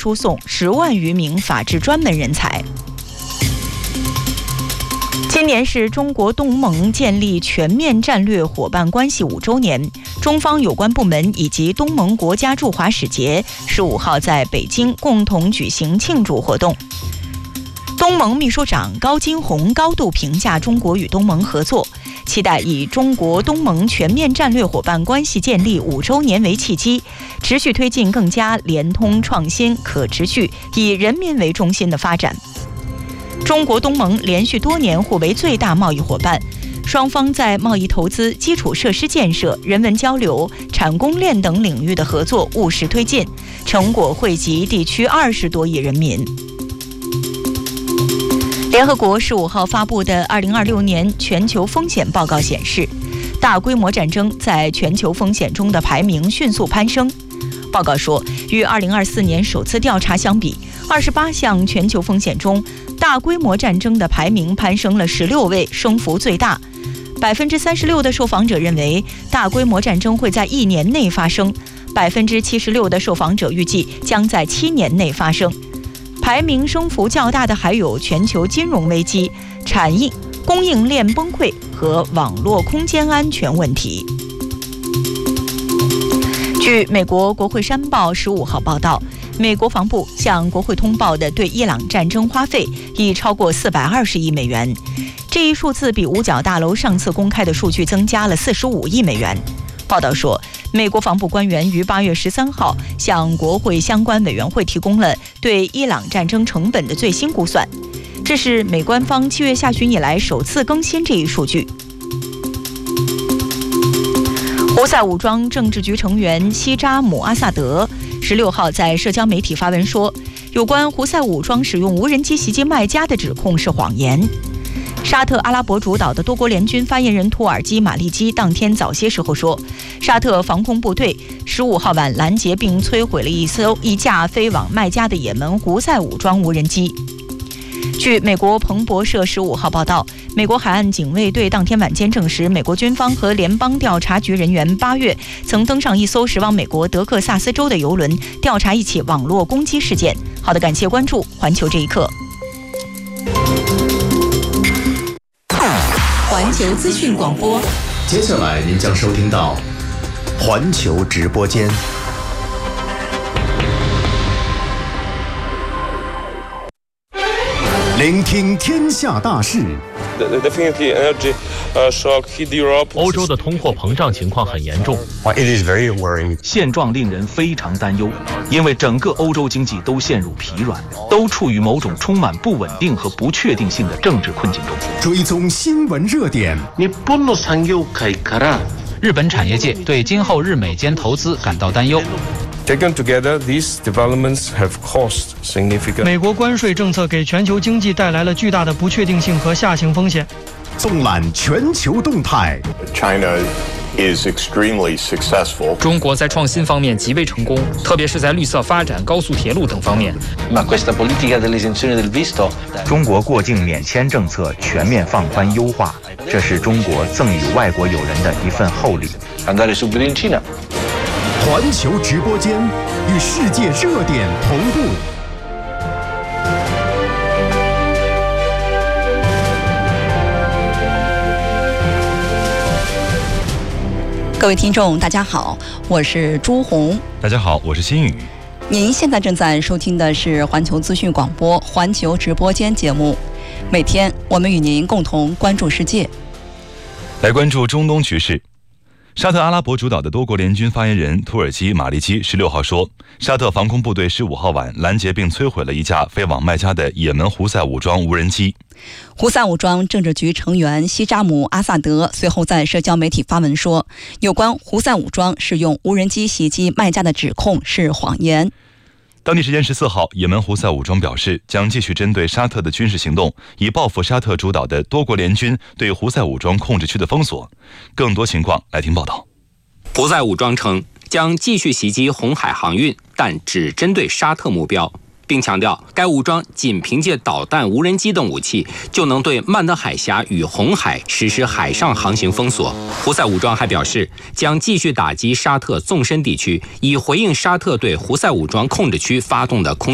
输送10万余名法治专门人才。今年是中国东盟建立全面战略伙伴关系5周年，中方有关部门以及东盟国家驻华使节15号在北京共同举行庆祝活动。东盟秘书长高金洪高度评价中国与东盟合作，期待以中国东盟全面战略伙伴关系建立5周年为契机，持续推进更加联通、创新、可持续、以人民为中心的发展。中国东盟连续多年互为最大贸易伙伴，双方在贸易投资、基础设施建设、人文交流、产供链等领域的合作务实推进，成果惠及地区20多亿人民。联合国15号发布的2026年全球风险报告显示，大规模战争在全球风险中的排名迅速攀升。报告说，与2024年首次调查相比，28项全球风险中，大规模战争的排名攀升了16位，升幅最大。36%的受访者认为大规模战争会在1年内发生，76%的受访者预计将在7年内发生。排名升幅较大的还有全球金融危机、供应链崩溃和网络空间安全问题。据美国国会山报15号报道，美国防部向国会通报的对伊朗战争花费已超过420亿美元，这一数字比五角大楼上次公开的数据增加了45亿美元。报道说，美国防部官员于8月13号向国会相关委员会提供了对伊朗战争成本的最新估算，这是美官方7月下旬以来首次更新这一数据。胡塞武装政治局成员西扎姆·阿萨德16号在社交媒体发文说，有关胡塞武装使用无人机袭击麦加的指控是谎言。沙特阿拉伯主导的多国联军发言人土耳其马利基当天早些时候说，沙特防空部队15号晚拦截并摧毁了一架飞往麦加的也门胡塞武装无人机。据美国彭博社15号报道，美国海岸警卫队当天晚间证实，美国军方和联邦调查局人员8月曾登上一艘驶往美国德克萨斯州的邮轮，调查一起网络攻击事件。好的，感谢关注环球这一刻。环球资讯广播， 接下来您将收听到环球直播间。聆听天下大事。 欧洲的通货膨胀情况很严重，现状令人非常担忧，因为整个欧洲经济都陷入疲软，都处于某种充满不稳定和不确定性的政治困境中。 追踪新闻热点。 日本产业界对今后日美间投资感到担忧。 Taken together, these developments have caused significant. 美国关税政策给全球经济带来了巨大的不确定性和下行风险。 纵览全球动态。 China is extremely successful. 中国在创新方面极为成功，特别是在绿色发展、高速铁路等方面。 中国过境免签政策全面放宽优化，这是中国赠予外国友人的一份厚礼。 环球直播间与世界热点同步。 各位听众大家好，我是朱红。 大家好，我是新宇。 您现在正在收听的是环球资讯广播环球直播间节目，每天我们与您共同关注世界。 来关注中东局势。沙特阿拉伯主导的多国联军发言人土耳其马利基16号说，沙特防空部队15号晚拦截并摧毁了一架飞往麦加的也门胡塞武装无人机。 胡塞武装政治局成员西扎姆·阿萨德随后在社交媒体发文说，有关胡塞武装使用无人机袭击麦加的指控是谎言。 当地时间14号，也门胡塞武装表示将继续针对沙特的军事行动，以报复沙特主导的多国联军对胡塞武装控制区的封锁。更多情况来听报道。 胡塞武装称将继续袭击红海航运，但只针对沙特目标，并强调该武装仅凭借导弹、无人机等武器就能对曼德海峡与红海实施海上航行封锁。胡塞武装还表示将继续打击沙特纵深地区，以回应沙特对胡塞武装控制区发动的空